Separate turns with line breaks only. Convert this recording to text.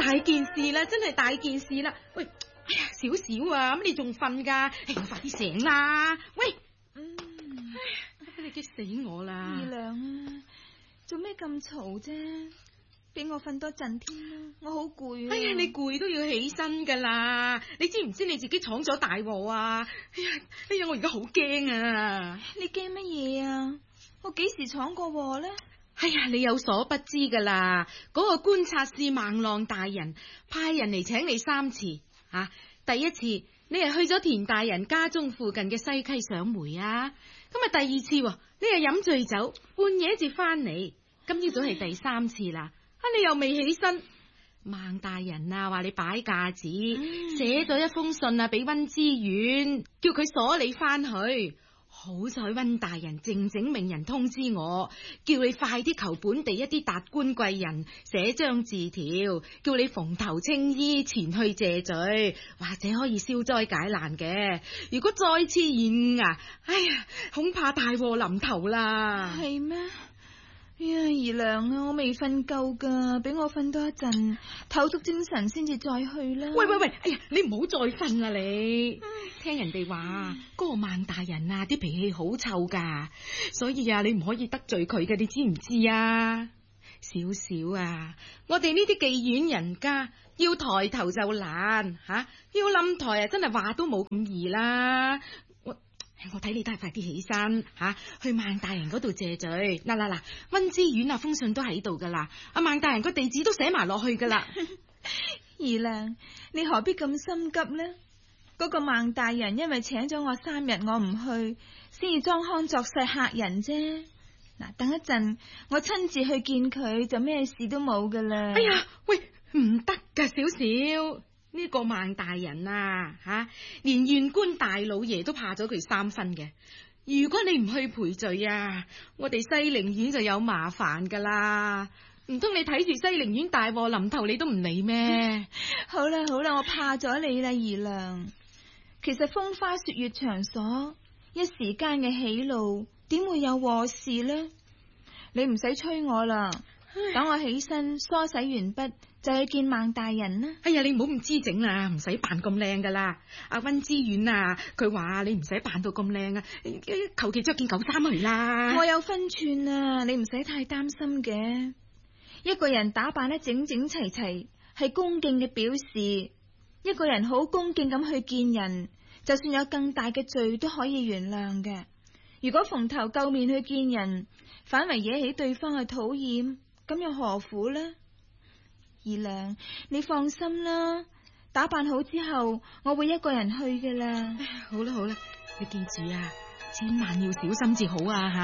大件事啦，真係大件事啦！喂，哎呀，少少啊，咁你仲瞓噶？快啲醒啦！喂，你激死我啦！
二娘啊，做咩咁嘈啫？俾我瞓多陣添啦，我好攰啊！
哎呀，你攰都要起身噶啦！你知唔知你自己闖咗大禍啊？哎呀，我而家好驚啊！
你驚乜嘢啊？我幾時闖過禍呢？
哎呀，你有所不知噶啦，嗰個觀察使孟浪大人派人嚟請你3次啊！第一次你係去咗田大人家中附近嘅西溪賞梅啊，咁啊第二次你係飲醉酒半夜至翻嚟，今朝早係第3次啦。你又未起身，孟大人啊話你擺架子，寫咗一封信啊俾溫知遠，叫佢鎖你翻去。好彩溫大人靜靜命人通知我，叫你快啲求本地一啲達官貴人寫張字條，叫你蓬頭青衣前去謝罪，或者可以消災解難嘅。如果再次延誤啊，哎呀，恐怕大禍臨頭啦。
係咩？哎呀，二娘啊，我未瞓夠噶，俾我瞓多一陣，透足精神先至再去啦。
喂，哎呀，你唔好再瞓啦你。聽人哋話嗰個孟大人啊，啲脾氣好臭噶，所以啊，你唔可以得罪佢嘅，你知唔知啊？少少啊，我哋呢啲妓院人家要抬頭就難吓，要冧台啊，真係話都冇咁易啦。我睇你都係快啲起身吓，去孟大人嗰度謝罪。嗱，溫知遠啊，封信都喺度噶啦，阿孟大人個地址都寫埋落去噶啦。
二娘，你何必咁心急呢？嗰個孟大人因為請咗我3日，我唔去，先至裝腔作勢嚇人啫。嗱，等一陣我親自去見佢，就咩事都冇噶啦。
哎呀，喂，唔得噶，少少。呢個孟大人啊，連縣官大老爺都怕咗佢3分嘅。如果你唔去賠罪啊，我哋西陵縣就有麻煩噶啦。唔通你睇住西陵縣大禍臨頭，你都唔理咩？
好啦，我怕咗你啦，二娘。其實風花雪月場所，一時間嘅喜怒，點會有禍事呢？你唔使催我啦。等我起身梳洗完畢就去見孟大人啦。哎
呀，你唔好咁姿整啦，唔使扮咁靚噶啦。阿溫知遠啊，佢話你唔使扮到咁靚啊，求其着件舊衫去啦。
我有分寸啊，你唔使太擔心嘅。一個人打扮得整整齊齊係恭敬嘅表示，一個人好恭敬咁去見人，就算有更大嘅罪都可以原諒嘅。如果蓬頭垢面去見人，反為惹起對方嘅討厭，咁又何苦呢？二娘，你放心啦，打扮好之後，我會一個人去嘅啦。
好啦，你記住啊，千萬要小心至好啊吓。